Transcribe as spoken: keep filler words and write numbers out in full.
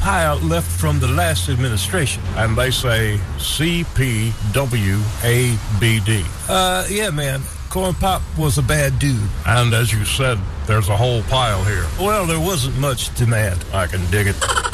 pile left from the last administration. And they say C P W A B D. Uh, yeah, man. Corn Pop was a bad dude. And as you said, there's a whole pile here. Well, there wasn't much demand. I can dig it.